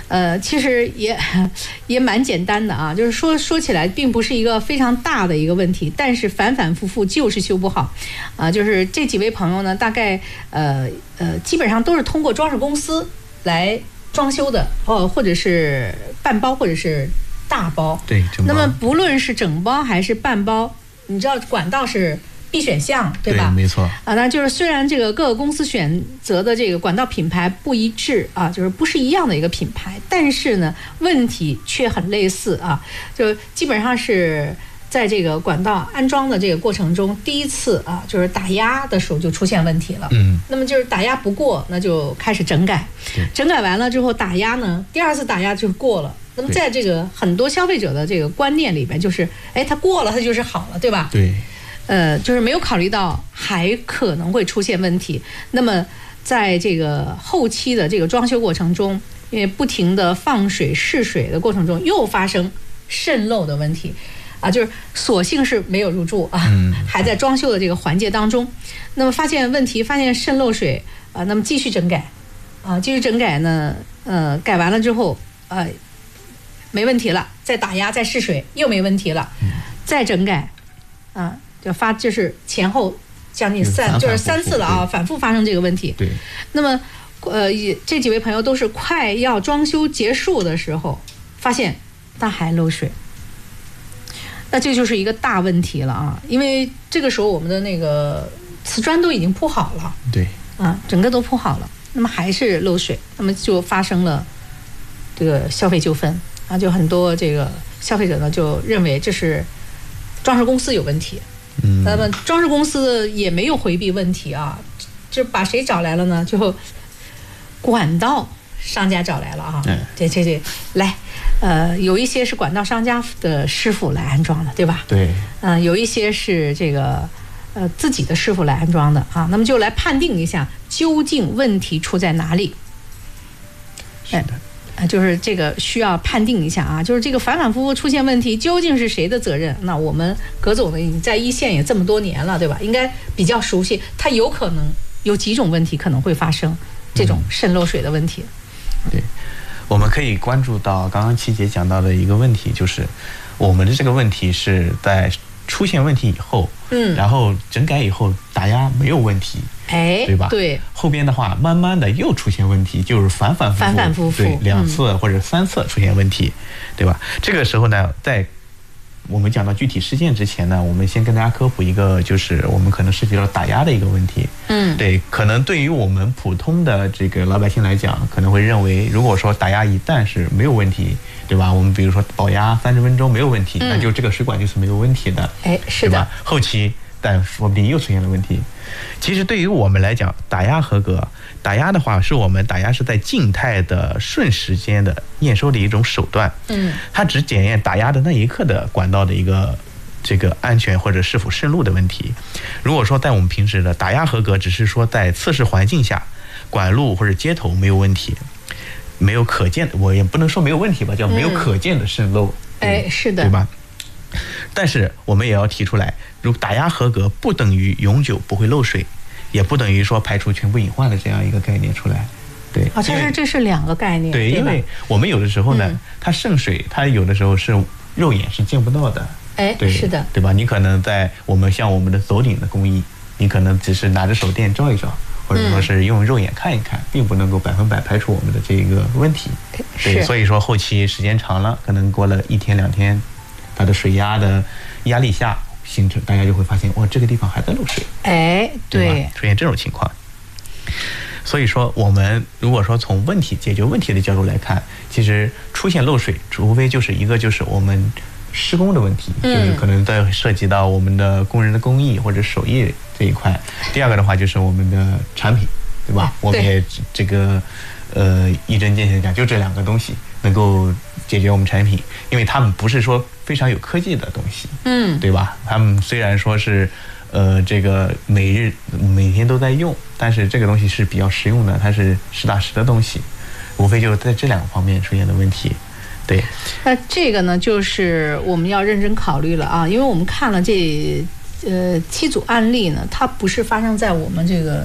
其实也蛮简单的啊，就是说起来并不是一个非常大的一个问题，但是反反复复就是修不好，就是这几位朋友呢，大概基本上都是通过装饰公司来装修的或者是半包或者是大包。 对，整包。 那么不论是整包还是半包，你知道管道是必选项，对吧？ 对，没错。 那就是虽然这个各个公司选择的这个管道品牌不一致啊，就是不是一样的一个品牌，但是呢，问题却很类似啊，就基本上是在这个管道安装的这个过程中，第一次啊，就是打压的时候就出现问题了。那么就是打压不过，那就开始整改，整改完了之后，打压呢，第二次打压就过了。那么在这个很多消费者的这个观念里边，就是它过了，它就是好了，对吧？ 对。 就是没有考虑到还可能会出现问题。那么在这个后期的这个装修过程中，因为不停的放水试水的过程中，又发生渗漏的问题啊，就是所幸是没有入住啊，还在装修的这个环节当中。那么发现问题，发现渗漏水啊，那么继续整改啊，继续整改呢，改完了之后没问题了，再打压再试水又没问题了，再整改啊。就是前后将近就是三次了啊，反复发生这个问题。 对。 那么，这几位朋友都是快要装修结束的时候，发现它还漏水，那这就是一个大问题了啊！因为这个时候我们的那个瓷砖都已经铺好了， 对， 整个都铺好了，那么还是漏水，那么就发生了这个消费纠纷啊，就很多这个消费者呢就认为这是装饰公司有问题。那么装饰公司也没有回避问题啊，这把谁找来了呢？就管道商家找来了啊。这来，有一些是管道商家的师傅来安装的，对吧？ 对。 有一些是这个自己的师傅来安装的啊。那么就来判定一下究竟问题出在哪里。 是的。 就是这个需要判定一下啊，就是这个反反复复出现问题，究竟是谁的责任？那我们葛总呢，已经在一线也这么多年了，对吧？应该比较熟悉，它有可能有几种问题可能会发生这种渗漏水的问题。 对，我们可以关注到刚刚七姐讲到的一个问题，就是我们的这个问题是在出现问题以后，然后整改以后打压没有问题。对吧？ 对， 后边的话，慢慢的又出现问题，就是反反复复，对，2次或者3次出现问题，对吧？这个时候呢，在我们讲到具体事件之前呢，我们先跟大家科普一个，就是我们可能涉及到打压的一个问题。对，可能对于我们普通的这个老百姓来讲，可能会认为，如果说打压一旦是没有问题，对吧？我们比如说保压30分钟没有问题，那就这个水管就是没有问题的， 是的。 对吧？后期但说不定又出现了问题。其实对于我们来讲，打压合格，打压的话是我们打压是在静态的瞬时间的验收的一种手段。它只检验打压的那一刻的管道的一个这个安全或者是否渗漏的问题。如果说在我们平时的打压合格，只是说在测试环境下，管路或者接头没有问题，没有可见的，我也不能说没有问题吧，叫没有可见的渗漏。 是的， 对吧？但是我们也要提出来，如打压合格不等于永久不会漏水，也不等于说排除全部隐患的这样一个概念出来。对， 这是2个概念。 对，因为我们有的时候呢，它渗水，它有的时候是肉眼是见不到的。对， 是的， 对吧？你可能在我们的走顶的工艺，你可能只是拿着手电照一照，或者说是用肉眼看一看，并不能够100%排除我们的这个问题。对，所以说后期时间长了，可能过了1天2天，它的水压的压力下形成，大家就会发现，哇，这个地方还在漏水。对吧？出现这种情况。所以说，我们如果说从解决问题的角度来看，其实出现漏水，除非就是一个就是我们施工的问题，就是可能在涉及到我们的工人的工艺或者手艺这一块。第二个的话就是我们的产品，对吧？我们也这个一针见血的讲，就这2个东西能够解决我们产品，因为他们不是说非常有科技的东西，对吧？他们虽然说是这个每天都在用，但是这个东西是比较实用的，它是实打实的东西，无非就在这2个方面出现的问题。对， 那这个呢，就是我们要认真考虑了啊，因为我们看了这7组案例呢，它不是发生在我们这个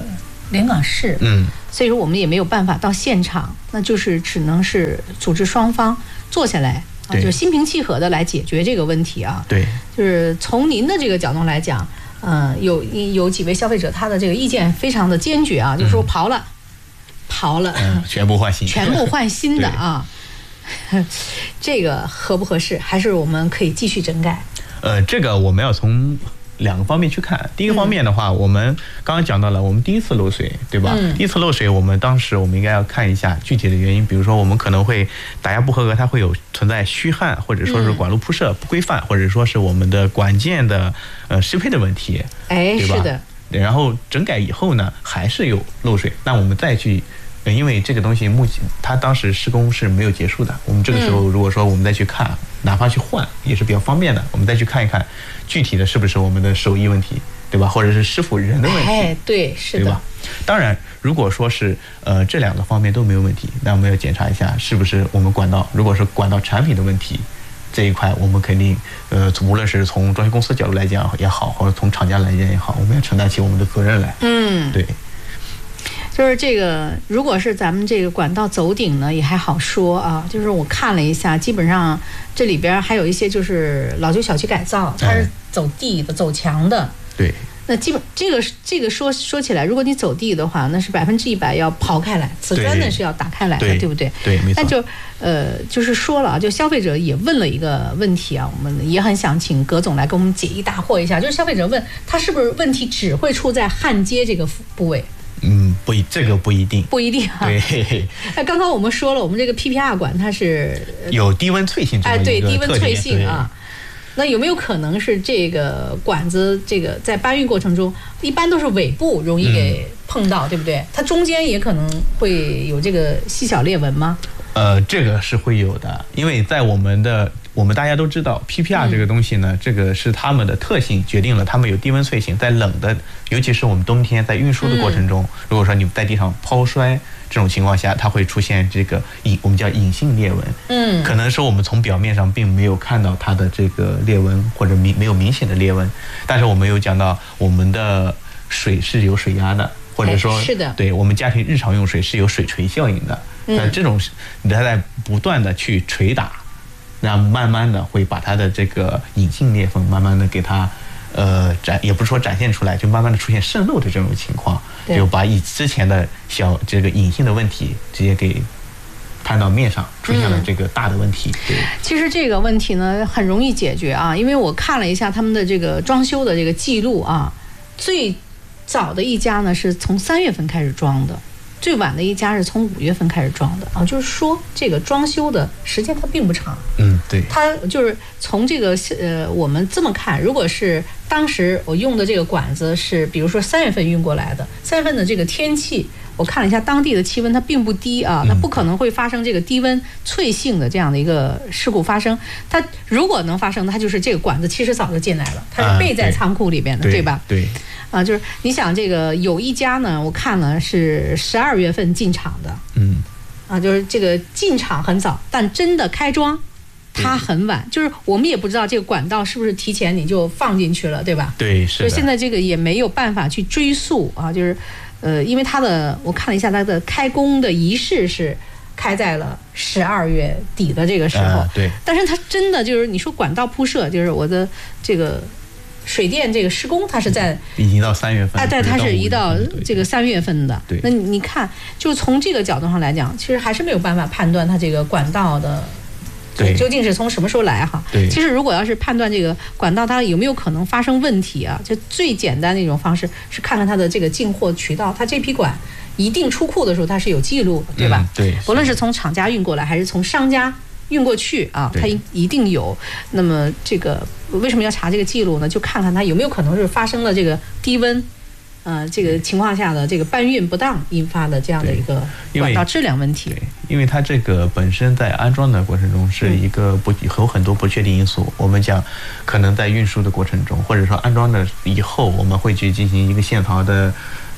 连岗市，所以说我们也没有办法到现场，那就是只能是组织双方坐下来啊，就是心平气和的来解决这个问题啊。 对， 就是从您的这个角度来讲，有几位消费者他的这个意见非常的坚决啊，就是说刨了， 全部换新的啊。这个合不合适？还是我们可以继续整改？ 这个我们要从2个方面去看。第一个方面的话，我们刚刚讲到了，我们第一次漏水，对吧？第一次漏水，当时我们应该要看一下具体的原因，比如说我们可能会打压不合格，它会有存在虚焊，或者说是管路铺设不规范，或者说是我们的管件的适配的问题，对吧？ 是的。 然后整改以后呢，还是有漏水，那我们再去。因为这个东西目前它当时施工是没有结束的，我们这个时候如果说我们再去看，哪怕去换也是比较方便的，我们再去看一看具体的是不是我们的手艺问题，对吧？或者是师傅人的问题， 对，是的， 对吧？当然，如果说是这2个方面都没有问题，那我们要检查一下是不是我们管道，如果是管道产品的问题，这一块我们肯定无论是从装修公司角度来讲也好，或者从厂家来讲也好，我们要承担起我们的责任来。对。 就是这个，如果是咱们这个管道走顶呢，也还好说啊。就是我看了一下，基本上这里边还有一些就是老旧小区改造，它是走地的、走墙的。 对。 那基本这个说起来，如果你走地的话，那是100%要刨开来，瓷砖呢是要打开来的，对不对？ 对，没错。 那就是说了啊，就消费者也问了一个问题啊，我们也很想请葛总来给我们解疑答惑一下。就是消费者问他是不是问题只会出在焊接这个部位？ 这个不一定啊。 对， 刚刚我们说了，我们这个 PPR 管它是有低温脆性这么一个特点， 对，低温脆性啊。那有没有可能是这个管子这个在搬运过程中，一般都是尾部容易给碰到，对不对？它中间也可能会有这个细小裂纹吗？ 这个是会有的，因为在我们大家都知道 PPR 这个东西呢，这个是它们的特性决定了它们有低温脆性，在冷的，尤其是我们冬天在运输的过程中，如果说你在地上抛摔这种情况下，它会出现这个我们叫隐性裂纹。可能说我们从表面上并没有看到它的这个裂纹，或者没有明显的裂纹，但是我们有讲到我们的水是有水压的，或者说是的， 对我们家庭日常用水是有水锤效应的。这种它在不断的去捶打，那慢慢的会把它的这个隐性裂缝慢慢的给它也不是说展现出来，就慢慢的出现渗漏的这种情况，就把之前的这个隐性的问题直接给摊到面上，出现了这个大的问题。对， 其实这个问题呢很容易解决啊，因为我看了一下他们的这个装修的这个记录啊，最早的一家呢是从3月份开始装的。最晚的一家是从5月份开始装的啊，就是说这个装修的时间它并不长。 对， 它就是从这个我们这么看，如果是当时我用的这个管子是，比如说3月份运过来的，3月份的这个天气，我看了一下当地的气温，它并不低啊，它不可能会发生这个低温脆性的这样的一个事故发生。它如果能发生，它就是这个管子其实早就进来了，它是备在仓库里边的，对吧？ 对。 就是你想这个有一家呢，我看了是12月份进场的，就是这个进场很早，但真的开装它很晚，就是我们也不知道这个管道是不是提前你就放进去了，对吧？ 对，是的。 就现在这个也没有办法去追溯啊，就是因为我看了一下它的开工的仪式是开在了12月底的这个时候， 对。 但是它真的就是你说管道铺设，就是我的这个。水电这个施工，它是在已经到3月份， 对，它是移到这个3月份的。 对， 那你看，就从这个角度上来讲，其实还是没有办法判断它这个管道的，究竟是从什么时候来哈。 对， 其实如果要是判断这个管道它有没有可能发生问题啊，就最简单的一种方式是看看它的这个进货渠道，它这批管一定出库的时候它是有记录的，对吧？ 对， 不论是从厂家运过来还是从商家运过去啊，它一定有。那么这个为什么要查这个记录呢？就看看它有没有可能是发生了这个低温，这个情况下的这个搬运不当引发的这样的一个管道质量问题。 对，因为它这个本身在安装的过程中是一个有很多不确定因素。我们讲，可能在运输的过程中，或者说安装的以后，我们会去进行一个线槽的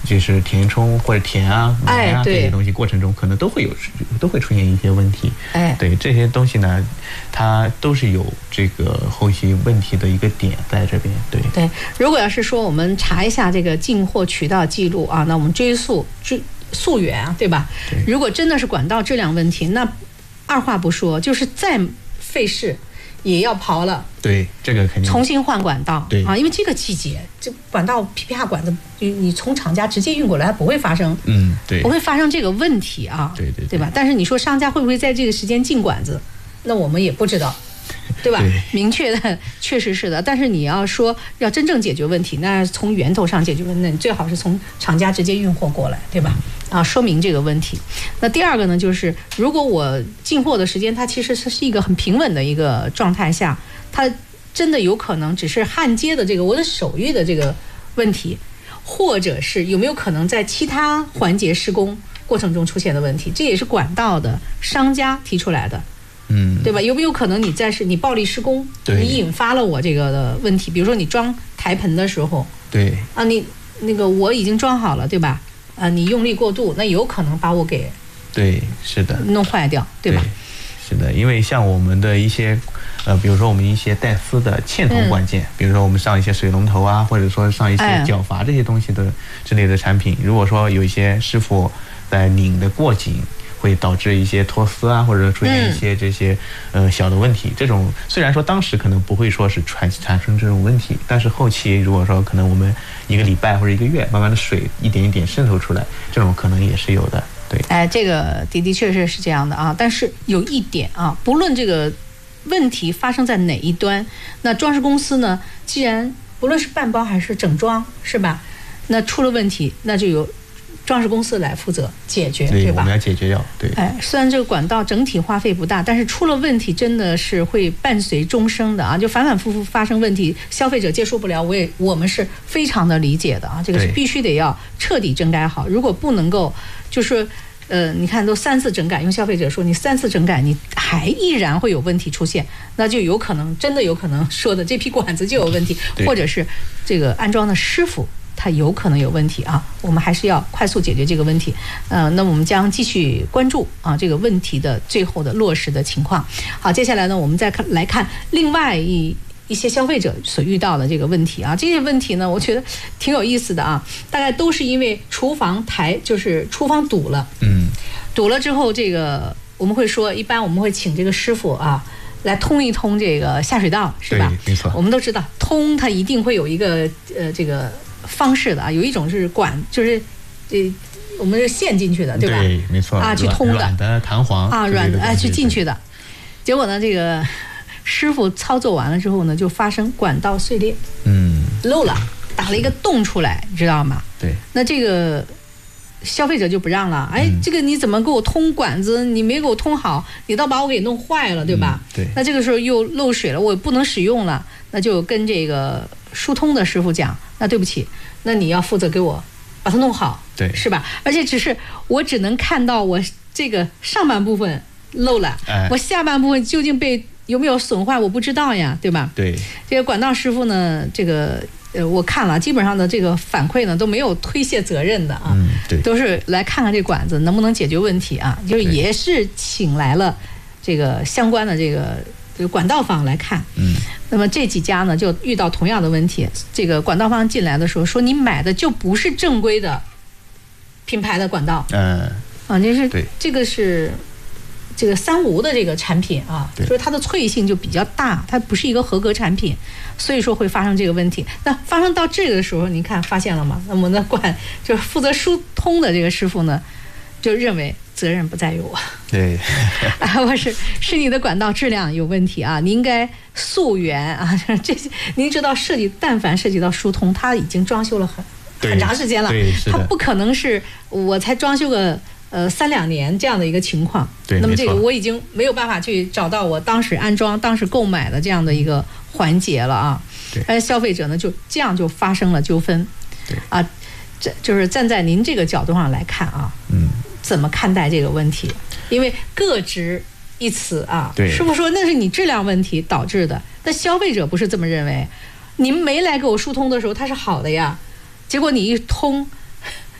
就是填充或者填啊、埋啊这些东西过程中，可能都会出现一些问题。对这些东西呢，它都是有这个后期问题的一个点在这边。对， 如果要是说我们查一下这个进货渠道记录啊，那我们溯源啊，对吧？如果真的是管道质量问题，那二话不说，就是再费事也要刨了。对， 这个肯定重新换管道。 对啊，因为这个季节，这管道 PPR 管子，你从厂家直接运过来，它不会发生， 对， 不会发生这个问题啊。对吧？但是你说商家会不会在这个时间进管子，那我们也不知道。对吧？明确的确实是的，但是你要说要真正解决问题，那从源头上解决问题，那你最好是从厂家直接运货过来，对吧？啊，说明这个问题。那第二个呢，就是如果我进货的时间它其实是一个很平稳的一个状态下，它真的有可能只是焊接的这个我的手艺的这个问题，或者是有没有可能在其他环节施工过程中出现的问题，这也是管道的商家提出来的。对吧？有没有可能你暴力施工，你引发了我这个的问题？比如说你装台盆的时候，你那个我已经装好了，对吧？你用力过度，那有可能把我给是的弄坏掉，对吧？ 是的，因为像我们的一些比如说我们一些带丝的嵌铜管件，比如说我们上一些水龙头啊，或者说上一些角阀这些东西的之类的产品，如果说有一些师傅在拧的过紧，会导致一些脱丝啊，或者出现一些这些小的问题。这种虽然说当时可能不会说是产生这种问题，但是后期如果说可能我们1个礼拜或者1个月，慢慢的水一点一点渗透出来，这种可能也是有的。对， 这个的确是这样的啊。但是有一点啊，不论这个问题发生在哪一端，那装饰公司呢，既然不论是半包还是整装，是吧？那出了问题，那就有装饰公司来负责解决，对吧？ 我们要解决掉。对， 虽然这个管道整体花费不大，但是出了问题真的是会伴随终生的啊！就反反复复发生问题，消费者接受不了，我们是非常的理解的啊！这个是必须得要彻底整改好。如果不能够，就是你看都3次整改，用消费者说你3次整改，你还依然会有问题出现，那就真的有可能说的这批管子就有问题，或者是这个安装的师傅它有可能有问题啊，我们还是要快速解决这个问题。那我们将继续关注啊这个问题的最后的落实的情况。好，接下来呢，我们再来看另外一些消费者所遇到的这个问题啊，这些问题呢，我觉得挺有意思的啊，大概都是因为厨房堵了，堵了之后，这个我们会说，一般我们会请这个师傅啊来通一通这个下水道，是吧？ 没错。 我们都知道，通它一定会有一个这个方式的啊，有一种是就是我们是陷进去的，对吧？ 对，没错啊，去通的， 软的弹簧啊，软的去进去的。结果呢，这个师傅操作完了之后呢，就发生管道碎裂，漏了，打了一个洞出来，你知道吗？ 对。 那这个消费者就不让了，这个你怎么给我通管子？你没给我通好，你倒把我给弄坏了，对吧？ 对。 那这个时候又漏水了，我不能使用了，那就跟这个疏通的师傅讲，那对不起，那你要负责给我把它弄好， 对， 是吧？而且我只能看到我这个上半部分漏了，我下半部分究竟有没有损坏，我不知道呀，对吧？ 对。 这个管道师傅呢，这个我看了，基本上的这个反馈呢都没有推卸责任的啊， 对， 都是来看看这管子能不能解决问题啊，就是也是请来了这个相关的这个管道方来看，那么这几家呢就遇到同样的问题，这个管道方进来的时候说你买的就不是正规的品牌的管道，就是这个是这个三无的这个产品啊，就是它的脆性就比较大，它不是一个合格产品，所以说会发生这个问题。那发生到这个的时候，你看发现了吗？那么呢就是负责疏通的这个师傅呢，就认为责任不在于我， 对， 我是你的管道质量有问题啊，你应该溯源啊，这些您知道但凡涉及到疏通，它已经装修了很长时间了，它不可能是我才装修个3-2年这样的一个情况。 对， 那么这个我已经没有办法去找到我当时安装、当时购买的这样的一个环节了啊。 对， 消费者呢就这样就发生了纠纷。 对啊，这就是站在您这个角度上来看啊，怎么看待这个问题？因为各执一词啊，师傅说那是你质量问题导致的，但消费者不是这么认为。你们没来给我疏通的时候，它是好的呀，结果你一通，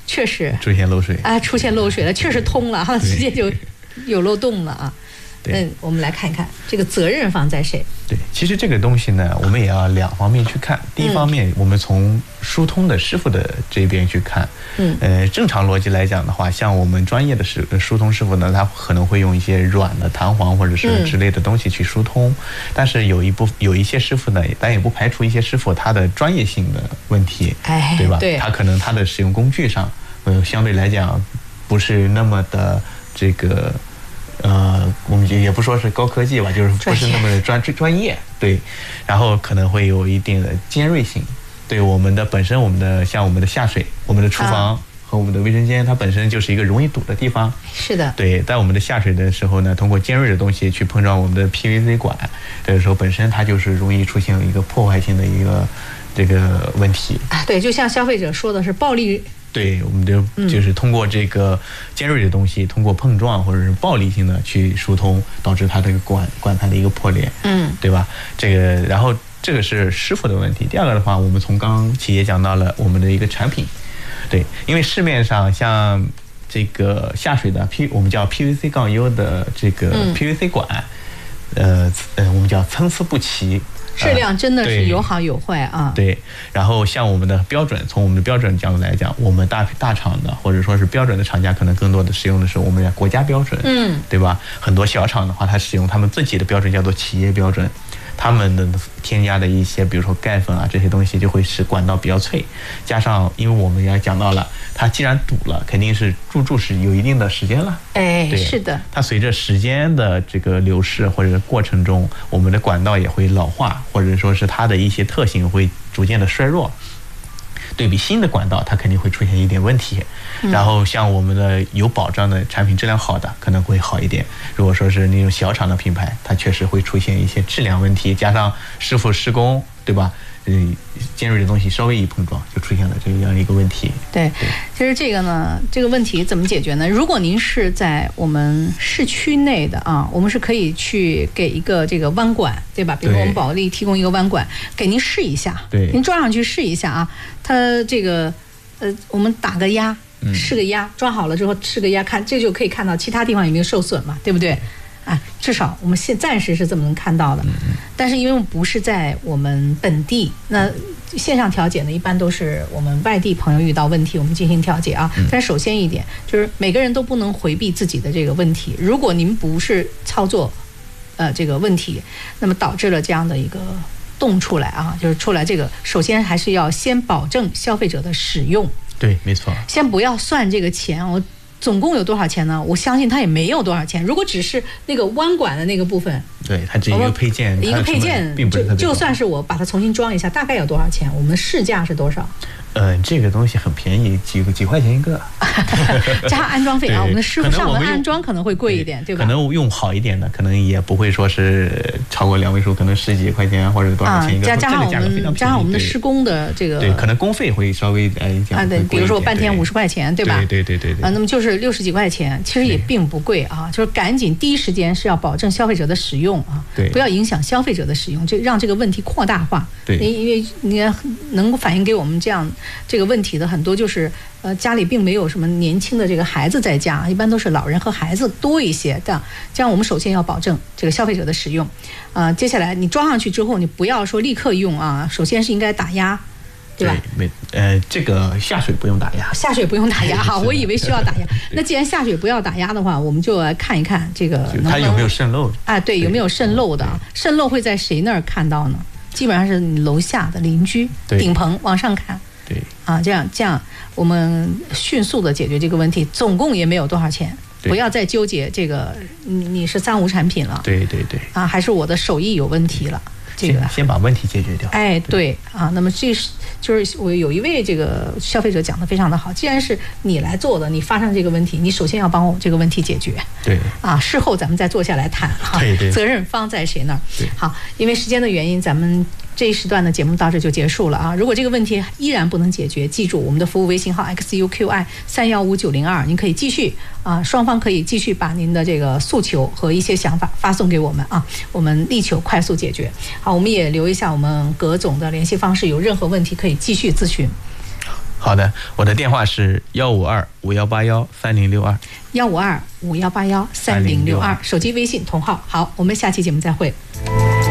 确实出现漏水啊，出现漏水了，确实通了哈，直接就有漏洞了啊。 对， 我们来看一看这个责任放在谁？ 对，其实这个东西呢，我们也要两方面去看。第一方面，我们从疏通的师傅的这边去看。正常逻辑来讲的话，像我们专业的疏通师傅呢，他可能会用一些软的弹簧或者是之类的东西去疏通。但是有一些师傅呢，但也不排除一些师傅他的专业性的问题，对吧？ 对， 他可能他的使用工具上，相对来讲不是那么的这个。我们也不说是高科技吧，就是不是那么专业，对，然后可能会有一定的尖锐性，对我们的像我们的下水、我们的厨房和我们的卫生间，它本身就是一个容易堵的地方， 是的， 对，在我们的下水的时候呢，通过尖锐的东西去碰撞我们的 PVC 管，这个时候本身它就是容易出现一个破坏性的一个这个问题啊，对，就像消费者说的是暴力。 对，我们就是通过这个尖锐的东西，通过碰撞或者是暴力性的去疏通，导致它这个管它的一个破裂，对吧？然后这个是师傅的问题。第二个的话，我们从刚刚企业讲到了我们的一个产品，对，因为市面上像这个下水的我们叫 PVC 杠 U 的这个 PVC 管，我们叫参差不齐。 质量真的是有好有坏啊。 对，然后像我们的标准，从我们的标准角度来讲，我们大厂的或者说是标准的厂家，可能更多的使用的是我们的国家标准，对吧？很多小厂的话，它使用他们自己的标准，叫做企业标准。他们的添加的一些，比如说钙粉啊这些东西，就会使管道比较脆。加上，因为我们也讲到了，它既然堵了，肯定是入住是有一定的时间了。 对，是的。 它随着时间的这个流逝或者过程中，我们的管道也会老化，或者说是它的一些特性会逐渐的衰弱。对比新的管道，它肯定会出现一点问题。然后像我们的有保障的产品质量好的可能会好一点。如果说是那种小厂的品牌，它确实会出现一些质量问题，加上师傅施工，对吧？尖锐的东西稍微一碰撞，就出现了这样一个问题。 对，其实这个问题怎么解决呢？如果您是在我们市区内的啊，我们是可以去给一个这个弯管，对吧？比如说我们保利提供一个弯管，给您试一下， 对， 您装上去试一下啊。它这个我们打个压，试个压，装好了之后试个压，看这就可以看到其他地方有没有受损嘛，对不对？啊，至少我们暂时是这么能看到的。但是因为我们不是在我们本地，那线上调解呢，一般都是我们外地朋友遇到问题，我们进行调解啊。但是首先一点就是每个人都不能回避自己的这个问题。如果您不是操作这个问题，那么导致了这样的一个洞出来啊，就是出来这个，首先还是要先保证消费者的使用。 对，没错。 先不要算这个钱，我总共有多少钱呢？我相信它也没有多少钱。如果只是那个弯管的那个部分， 对，它只一个配件，并不是特别高。 就算是我把它重新装一下，大概要多少钱？我们的市价是多少？ 这个东西很便宜，几块钱一个， 加上安装费啊，我们的师傅上门安装可能会贵一点，对吧？ 可能用好一点的，可能也不会说是超过2位数，可能10几块钱或者多少钱一个。 加上我们的施工的这个， 对，可能工费会稍微对，比如说半天50块钱，对吧？ 对。 那么就是60几块钱，其实也并不贵啊，就是赶紧第一时间是要保证消费者的使用啊， 对， 不要影响消费者的使用，让这个问题扩大化。 对， 因为你能够反映给我们这个问题的很多就是家里并没有什么年轻的这个孩子在家，一般都是老人和孩子多一些的。这样我们首先要保证这个消费者的使用，接下来你装上去之后，你不要说立刻用啊，首先是应该打压，对吧？ 这个下水不用打压， 下水不用打压哈，我以为需要打压。那既然下水不要打压的话，我们就来看一看这个它有没有渗漏啊？对，有没有渗漏的？渗漏会在谁那儿看到呢？基本上是你楼下的邻居顶棚往上看。 对啊，这样我们迅速的解决这个问题，总共也没有多少钱，不要再纠结这个你是3无产品了， 对啊，还是我的手艺有问题了，这个先把问题解决掉。 对啊，那么就是我有一位这个消费者讲的非常的好，既然是你来做的，你发生这个问题，你首先要帮我这个问题解决。 对啊，事后咱们再坐下来谈哈， 对， 责任方在谁那儿？ 对， 好，因为时间的原因，咱们这一时段的节目到这就结束了啊！如果这个问题依然不能解决，记住我们的服务微信号 XUQI315902，您可以继续双方可以继续把您的这个诉求和一些想法发送给我们啊，我们力求快速解决。好，我们也留一下我们葛总的联系方式，有任何问题可以继续咨询。 好的，我的电话是152-5181-3062。 152-5181-3062，手机微信同号。好，我们下期节目再会。